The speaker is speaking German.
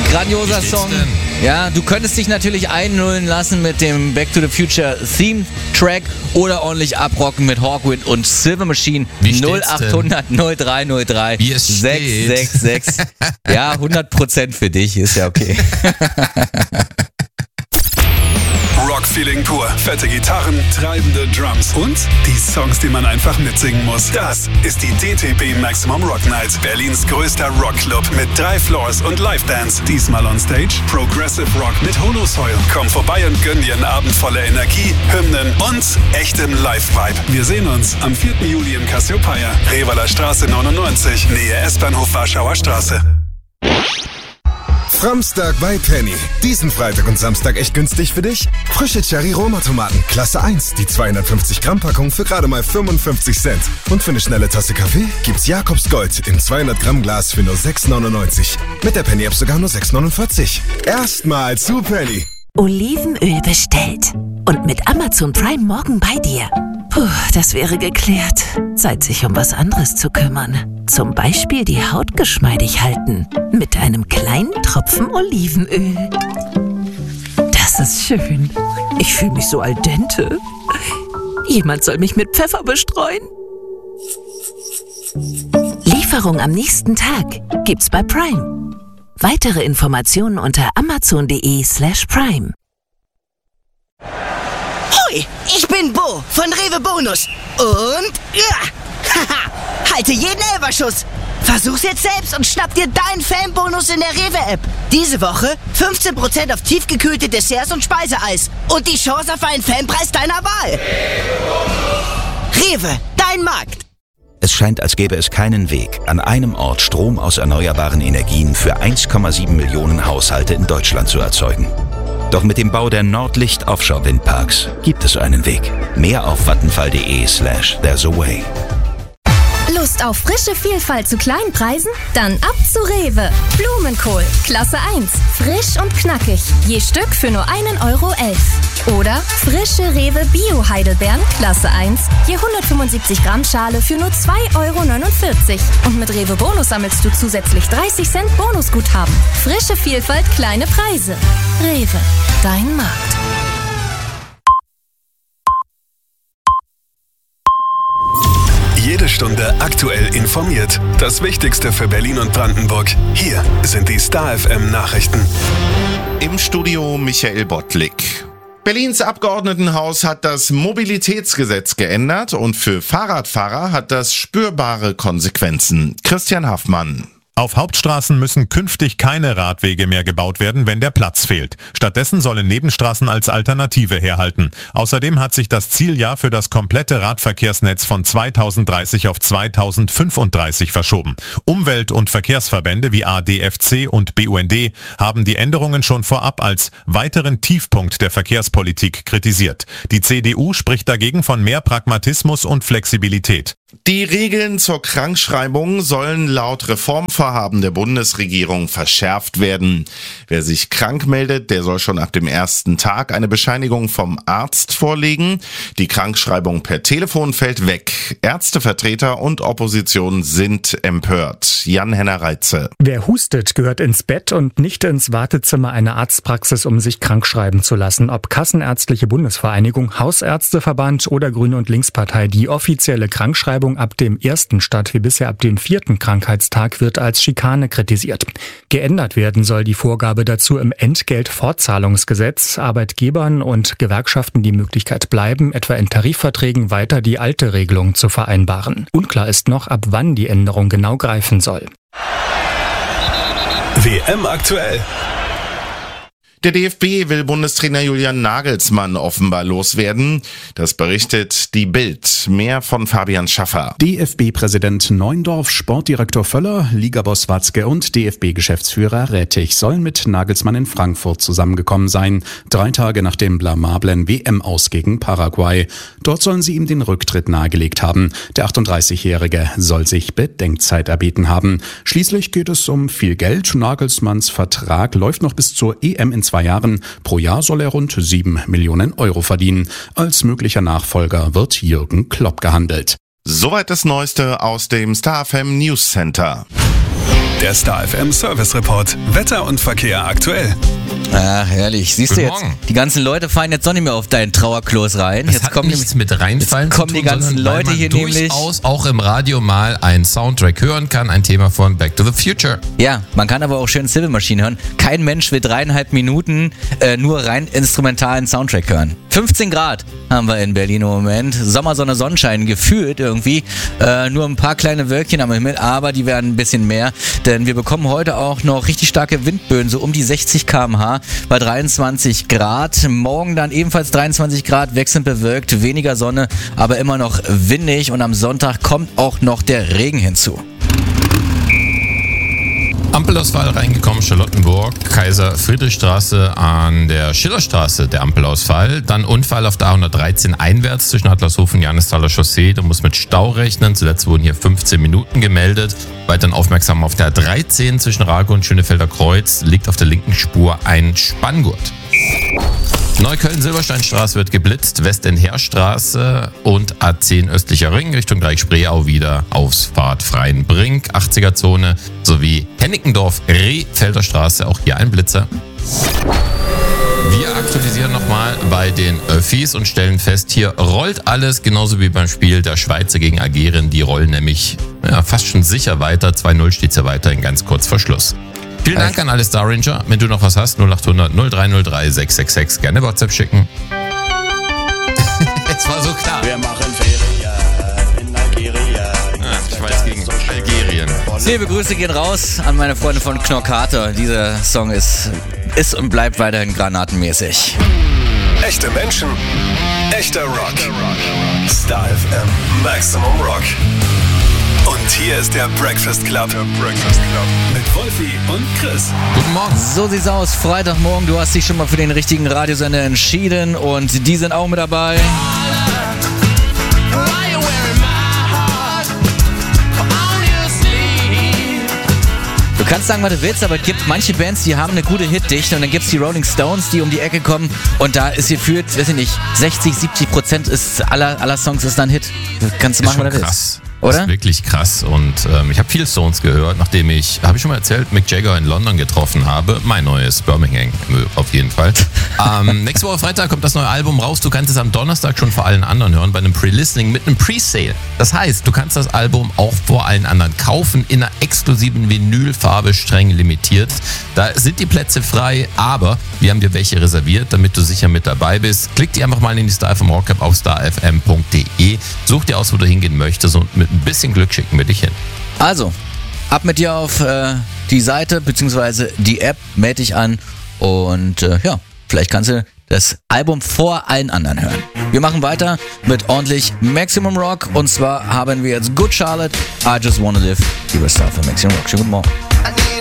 Grandioser Song. Ja, du könntest dich natürlich einlullen lassen mit dem Back to the Future Theme Track oder ordentlich abrocken mit Hawkwind und Silver Machine. 0800 0303 666. Ja, 100% für dich, ist ja okay. Rock-Feeling pur, fette Gitarren, treibende Drums und die Songs, die man einfach mitsingen muss. Das ist die DTB Maximum Rock Night, Berlins größter Rockclub mit 3 Floors und Live-Dance. Diesmal on Stage Progressive Rock mit Holosoil. Komm vorbei und gönn dir einen Abend voller Energie, Hymnen und echtem Live-Vibe. Wir sehen uns am 4. Juli im Cassiopeia, Revaler Straße 99, Nähe S-Bahnhof Warschauer Straße. Framstag bei Penny. Diesen Freitag und Samstag echt günstig für dich? Frische Cherry-Roma-Tomaten, Klasse 1, die 250 Gramm Packung für gerade mal 55 Cent. Und für eine schnelle Tasse Kaffee gibt's Jakobs Gold im 200 Gramm Glas für nur 6,99. Mit der Penny-App sogar nur 6,49. Erstmal zu Penny. Olivenöl bestellt. Und mit Amazon Prime morgen bei dir. Puh, das wäre geklärt. Zeit, sich um was anderes zu kümmern. Zum Beispiel die Haut geschmeidig halten. Mit einem kleinen Tropfen Olivenöl. Das ist schön. Ich fühle mich so al dente. Jemand soll mich mit Pfeffer bestreuen. Lieferung am nächsten Tag gibt's bei Prime. Weitere Informationen unter amazon.de/prime. Hoi, ich bin Bo von Rewe Bonus. Und halte jeden Elferschuss. Versuch's jetzt selbst und schnapp dir deinen Fanbonus in der Rewe-App. Diese Woche 15% auf tiefgekühlte Desserts und Speiseeis. Und die Chance auf einen Fanpreis deiner Wahl. Rewe, dein Markt. Es scheint, als gäbe es keinen Weg, an einem Ort Strom aus erneuerbaren Energien für 1,7 Millionen Haushalte in Deutschland zu erzeugen. Doch mit dem Bau der Nordlicht Offshore Windparks gibt es einen Weg. Mehr auf vattenfall.de/there's a way. Lust auf frische Vielfalt zu kleinen Preisen? Dann ab zu Rewe. Blumenkohl, Klasse 1, frisch und knackig, je Stück für nur 1,11 €. Oder frische Rewe Bio-Heidelbeeren, Klasse 1, je 175 Gramm Schale für nur 2,49 €. Und mit Rewe Bonus sammelst du zusätzlich 30 Cent Bonusguthaben. Frische Vielfalt, kleine Preise. Rewe, dein Markt. Jede Stunde aktuell informiert. Das Wichtigste für Berlin und Brandenburg. Hier sind die Star FM Nachrichten. Im Studio Michael Bottlik. Berlins Abgeordnetenhaus hat das Mobilitätsgesetz geändert und für Fahrradfahrer hat das spürbare Konsequenzen. Christian Haffmann. Auf Hauptstraßen müssen künftig keine Radwege mehr gebaut werden, wenn der Platz fehlt. Stattdessen sollen Nebenstraßen als Alternative herhalten. Außerdem hat sich das Zieljahr für das komplette Radverkehrsnetz von 2030 auf 2035 verschoben. Umwelt- und Verkehrsverbände wie ADFC und BUND haben die Änderungen schon vorab als weiteren Tiefpunkt der Verkehrspolitik kritisiert. Die CDU spricht dagegen von mehr Pragmatismus und Flexibilität. Die Regeln zur Krankschreibung sollen laut Reformvorhaben der Bundesregierung verschärft werden. Wer sich krank meldet, der soll schon ab dem ersten Tag eine Bescheinigung vom Arzt vorlegen. Die Krankschreibung per Telefon fällt weg. Ärztevertreter und Opposition sind empört. Jan-Henner Reitze. Wer hustet, gehört ins Bett und nicht ins Wartezimmer einer Arztpraxis, um sich krankschreiben zu lassen. Ob Kassenärztliche Bundesvereinigung, Hausärzteverband oder Grüne- und Linkspartei, die offizielle Krankschreibung ab dem ersten statt wie bisher ab dem 4. Krankheitstag wird als Schikane kritisiert. Geändert werden soll die Vorgabe dazu im Entgeltfortzahlungsgesetz. Arbeitgebern und Gewerkschaften die Möglichkeit bleiben, etwa in Tarifverträgen weiter die alte Regelung zu vereinbaren. Unklar ist noch, ab wann die Änderung genau greifen soll. WM aktuell. Der DFB will Bundestrainer Julian Nagelsmann offenbar loswerden. Das berichtet die Bild. Mehr von Fabian Schaffer. DFB-Präsident Neuendorf, Sportdirektor Völler, Ligaboss Watzke und DFB-Geschäftsführer Rettich sollen mit Nagelsmann in Frankfurt zusammengekommen sein. 3 Tage nach dem blamablen WM-Aus gegen Paraguay. Dort sollen sie ihm den Rücktritt nahegelegt haben. Der 38-Jährige soll sich Bedenkzeit erbeten haben. Schließlich geht es um viel Geld. Nagelsmanns Vertrag läuft noch bis zur EM in 2 Jahren. Pro Jahr soll er rund 7 Millionen Euro verdienen. Als möglicher Nachfolger wird Jürgen Klopp gehandelt. Soweit das Neueste aus dem Star FM News Center. Der Star FM Service Report. Wetter und Verkehr aktuell. Ach, herrlich. Siehst du jetzt, die ganzen Leute fallen jetzt doch nicht mehr auf deinen Trauerklos rein. Jetzt kommen nichts mit reinfallen jetzt kommen die ganzen Leute hier nämlich. Durchaus auch im Radio mal einen Soundtrack hören kann, ein Thema von Back to the Future. Ja, man kann aber auch schön Civil Machine hören. Kein Mensch will 3,5 Minuten nur rein instrumentalen Soundtrack hören. 15 Grad haben wir in Berlin im Moment. Sommersonne, Sonnenschein gefühlt irgendwie. Nur ein paar kleine Wölkchen am Himmel, aber die werden ein bisschen mehr. Denn wir bekommen heute auch noch richtig starke Windböen, so um die 60 km/h bei 23 Grad. Morgen dann ebenfalls 23 Grad, wechselnd bewölkt, weniger Sonne, aber immer noch windig. Und am Sonntag kommt auch noch der Regen hinzu. Ampelausfall reingekommen, Charlottenburg, Kaiser-Friedrich-Straße an der Schillerstraße, der Ampelausfall. Dann Unfall auf der A113 einwärts zwischen Adlershofen und Janisthaler Chaussee. Du musst mit Stau rechnen. Zuletzt wurden hier 15 Minuten gemeldet. Weiterhin aufmerksam auf der 13 zwischen Rago und Schönefelder Kreuz. Liegt auf der linken Spur ein Spanngurt. Neukölln-Silbersteinstraße wird geblitzt, Westend-Heerstraße und A10 östlicher Ring Richtung Dreieck-Spreeau wieder Ausfahrt Freienbrink, 80er-Zone sowie Hennickendorf-Rehfelder Straße, auch hier ein Blitzer. Wir aktualisieren nochmal bei den Öffis und stellen fest, hier rollt alles, genauso wie beim Spiel der Schweizer gegen Algerien. Die rollen nämlich fast schon sicher weiter, 2-0 steht es ja weiterhin ganz kurz vor Schluss. Vielen Dank an alle Star Ranger. Wenn du noch was hast, 0800 0303 666, gerne WhatsApp schicken. Es war so klar. Wir machen Ferien in Algerien. Schweiz gegen Algerien. Liebe Grüße gehen raus an meine Freunde von Knorkater. Dieser Song ist und bleibt weiterhin granatenmäßig. Echte Menschen, echter Rock. Star FM Maximum Rock. Und hier ist der Breakfast Club. Mit Wolfi und Chris. Guten Morgen. So sieht's aus. Freitagmorgen. Du hast dich schon mal für den richtigen Radiosender entschieden. Und die sind auch mit dabei. Du kannst sagen, was du willst, aber es gibt manche Bands, die haben eine gute Hitdichte. Und dann gibt es die Rolling Stones, die um die Ecke kommen. Und da ist gefühlt, weiß ich nicht, 60-70% aller Songs ist dann Hit. Du kannst machen, was du willst. Oder? Das ist wirklich krass und ich habe viel Stones gehört, nachdem habe ich schon mal erzählt, Mick Jagger in London getroffen habe. Mein neues Birmingham auf jeden Fall. Nächste Woche Freitag kommt das neue Album raus. Du kannst es am Donnerstag schon vor allen anderen hören, bei einem Pre-Listening mit einem Pre-Sale. Das heißt, du kannst das Album auch vor allen anderen kaufen in einer exklusiven Vinylfarbe, streng limitiert. Da sind die Plätze frei, aber wir haben dir welche reserviert, damit du sicher mit dabei bist. Klick dir einfach mal in die Star FM Rock App auf starfm.de. Such dir aus, wo du hingehen möchtest und mit ein bisschen Glück schicken wir dich hin. Also, ab mit dir auf die Seite bzw. die App, melde dich an und vielleicht kannst du das Album vor allen anderen hören. Wir machen weiter mit ordentlich Maximum Rock und zwar haben wir jetzt Good Charlotte, I Just Wanna Live, hier bei Star für Maximum Rock. Schönen guten Morgen.